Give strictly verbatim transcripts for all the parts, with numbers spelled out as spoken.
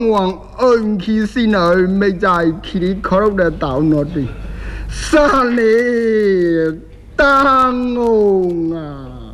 王恩起心儿没在起里考入的道那里，三年当翁啊，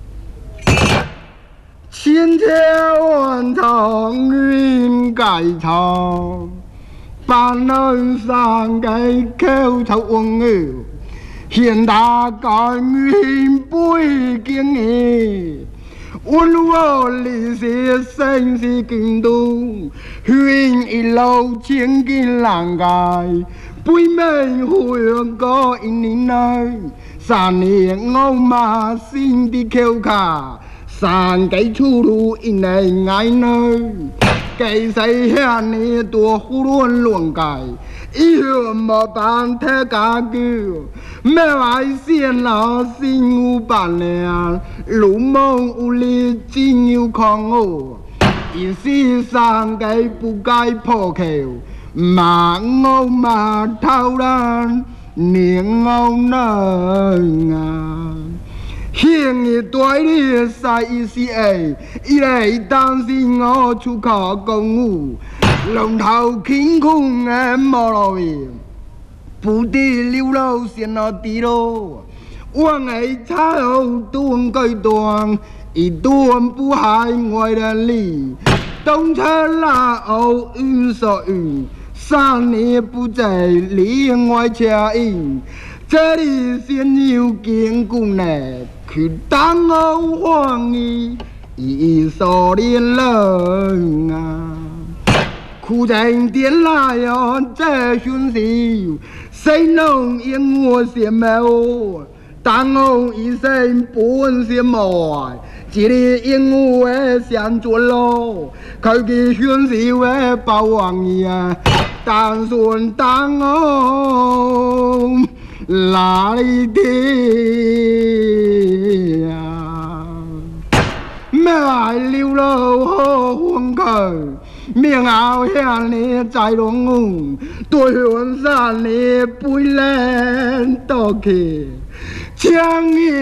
千千万场云盖草，半人山给口头翁儿，现大干云背经诶。温我历史生死kinh đô huyền一路千金浪街背命huyên có in in nơi sàn hiện ngô mà xin đi kêu khả sàn cái chu lu in này ngay nơi cái xây hẹn này tua khu luôn luồng cải ý hưởng mà bàn thế cả kêu mẹ phải xiên là xin ngu bản nè lũ mông u li chinh yêu con ngô ý xí sang cái bù cái phô khều mà ngô mà thao đan niềng ngô nơ ngà hiện ý tuổi đi sai ý xí ấy ý lấy tăng xin ngô chú khó công ngủ lòng thao khinh khung em mò rồi bù đi lưu lâu xiên nó tí đô uang ấy cha hậu tuông cây tuông ý tuông bù hai ngoài đàn lì đông thế là âu ư sợ ư sang nè bù chạy lý ngoài cha in chế đi xiên nhiều kiến cùng nè cứ tăng âu hoang nghi ý sợ điên lợn à khu thành tiến lại on chế xuân xì xây nông yên ngua xiêm mèo tăng ông ý xây bốn xiêm mỏi chỉ đi yên ngua xiêm chuột lô khởi kỳ xuân xì về bao hoàng nhia tăng xuân tăng ông là đi đi mẹ ai lưu lâu hô huông khởi miệng áo hẹn nè trái đông ngùng tuổi hưởng ra nè bùi lên to kì chiang